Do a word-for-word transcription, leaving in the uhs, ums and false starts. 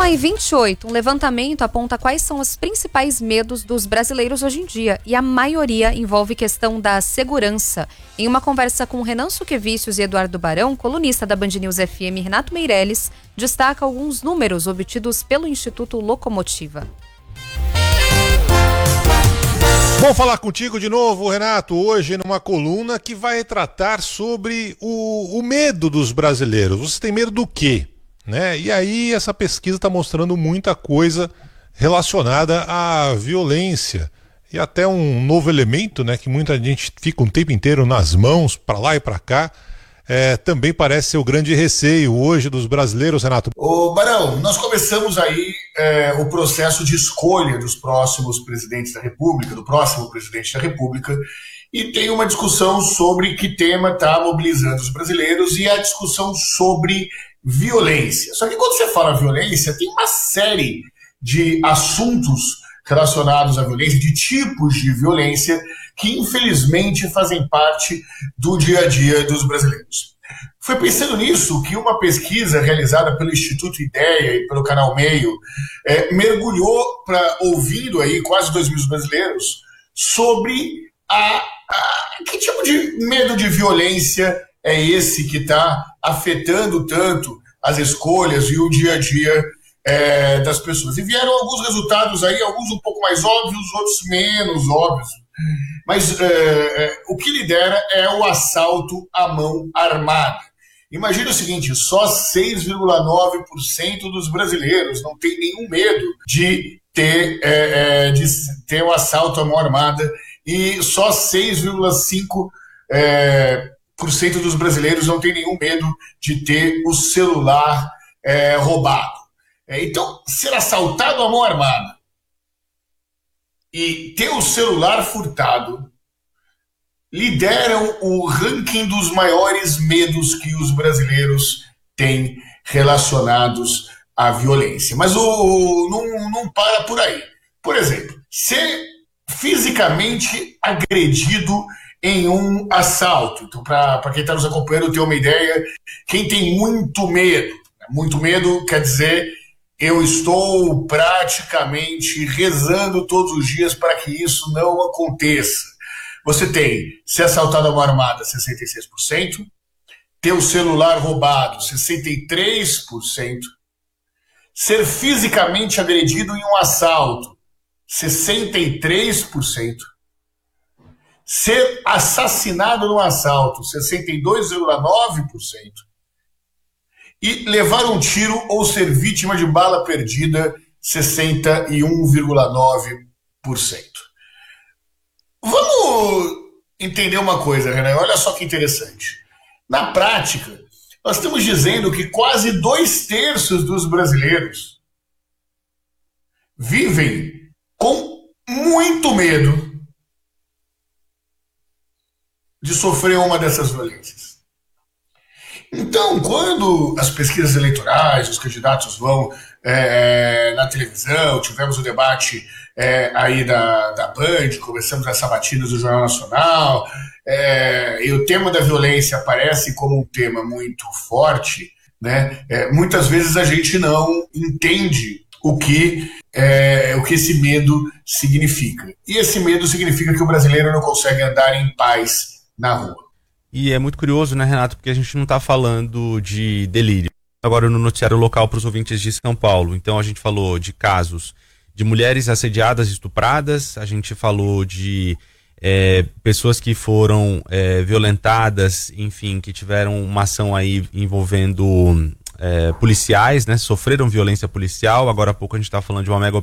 e vinte e oito, um levantamento aponta quais são os principais medos dos brasileiros hoje em dia e a maioria envolve questão da segurança. Em uma conversa com Renan Suquevicius e Eduardo Barão, colunista da Band News F M, Renato Meirelles destaca alguns números obtidos pelo Instituto Locomotiva. Bom falar contigo de novo, Renato, hoje numa coluna que vai tratar sobre o, o medo dos brasileiros. Você tem medo do quê? Né? E aí essa pesquisa está mostrando muita coisa relacionada à violência e até um novo elemento, né, que muita gente fica um tempo inteiro nas mãos, para lá e para cá. É, também parece ser o grande receio hoje dos brasileiros, Renato. Ô Barão, nós começamos aí é, o processo de escolha dos próximos presidentes da República, do próximo presidente da República, e tem uma discussão sobre que tema está mobilizando os brasileiros e a discussão sobre violência. Só que quando você fala violência, tem uma série de assuntos relacionados à violência, de tipos de violência, que infelizmente fazem parte do dia a dia dos brasileiros. Foi pensando nisso que uma pesquisa realizada pelo Instituto Ideia e pelo Canal Meio é, mergulhou para ouvindo aí quase dois mil brasileiros sobre a, a, que tipo de medo de violência é esse que está afetando tanto as escolhas e o dia a dia é, das pessoas. E vieram alguns resultados aí, alguns um pouco mais óbvios, outros menos óbvios. Mas é, é, o que lidera é o assalto à mão armada. Imagina o seguinte, só seis vírgula nove por cento dos brasileiros não tem nenhum medo de ter, é, é, de ter o assalto à mão armada e só seis vírgula cinco por cento é, dos brasileiros não tem nenhum medo de ter o celular é, roubado. É, então, ser assaltado à mão armada e ter o celular furtado lideram o ranking dos maiores medos que os brasileiros têm relacionados à violência. Mas o, não, não para por aí. Por exemplo, ser fisicamente agredido em um assalto. Então, para quem está nos acompanhando ter uma ideia, quem tem muito medo, muito medo quer dizer eu estou praticamente rezando todos os dias para que isso não aconteça. Você tem ser assaltado à mão armada, sessenta e seis por cento, ter o celular roubado, sessenta e três por cento, ser fisicamente agredido em um assalto, sessenta e três por cento, ser assassinado num assalto, sessenta e dois vírgula nove por cento, e levar um tiro ou ser vítima de bala perdida, sessenta e um vírgula nove por cento. Vamos entender uma coisa, Renan, olha só que interessante. Na prática, nós estamos dizendo que quase dois terços dos brasileiros vivem com muito medo de sofrer uma dessas violências. Então, quando as pesquisas eleitorais, os candidatos vão é, na televisão, tivemos o debate é, aí da, da Band, começamos as sabatinas do Jornal Nacional, é, e o tema da violência aparece como um tema muito forte, né? É, muitas vezes a gente não entende o que, é, o que esse medo significa. E esse medo significa que o brasileiro não consegue andar em paz na rua. E é muito curioso, né, Renato, porque a gente não está falando de delírio. Agora no noticiário local para os ouvintes de São Paulo. Então a gente falou de casos de mulheres assediadas, estupradas, a gente falou de é, pessoas que foram é, violentadas, enfim, que tiveram uma ação aí envolvendo é, policiais, né, sofreram violência policial. Agora há pouco a gente está falando de uma mega